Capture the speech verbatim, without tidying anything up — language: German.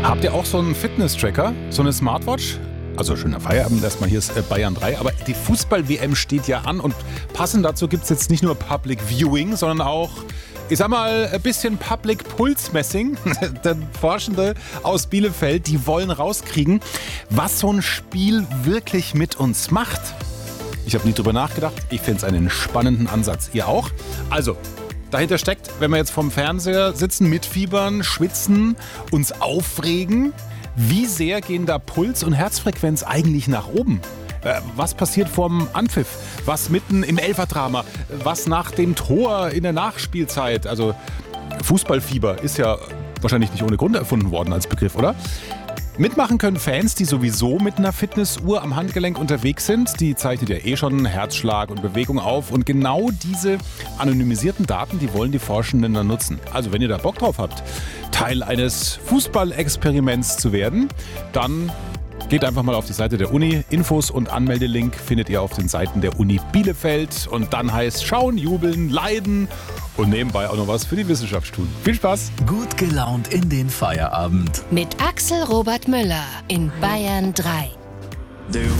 Habt ihr auch so einen Fitness-Tracker, so eine Smartwatch? Also schöner Feierabend erstmal, hier ist äh, Bayern drei, aber die Fußball-W M steht ja an und passend dazu gibt es jetzt nicht nur Public Viewing, sondern auch, ich sag mal, ein bisschen Public Pulse-Messing. Der Forschende aus Bielefeld, die wollen rauskriegen, was so ein Spiel wirklich mit uns macht. Ich habe nie drüber nachgedacht, ich finde es einen spannenden Ansatz. Ihr auch? Also, dahinter steckt, wenn wir jetzt vorm Fernseher sitzen, mitfiebern, schwitzen, uns aufregen, wie sehr gehen da Puls und Herzfrequenz eigentlich nach oben? Äh, was passiert vorm Anpfiff? Was mitten im Elferdrama? Was nach dem Tor in der Nachspielzeit? Also Fußballfieber ist ja wahrscheinlich nicht ohne Grund erfunden worden als Begriff, oder? Mitmachen können Fans, die sowieso mit einer Fitnessuhr am Handgelenk unterwegs sind. Die zeichnet ja eh schon Herzschlag und Bewegung auf. Und genau diese anonymisierten Daten, die wollen die Forschenden dann nutzen. Also wenn ihr da Bock drauf habt, Teil eines Fußballexperiments zu werden, dann geht einfach mal auf die Seite der Uni. Infos und Anmeldelink findet ihr auf den Seiten der Uni Bielefeld. Und dann heißt schauen, jubeln, leiden und nebenbei auch noch was für die Wissenschaft tun. Viel Spaß! Gut gelaunt in den Feierabend. Mit Axel Robert Müller in Bayern drei.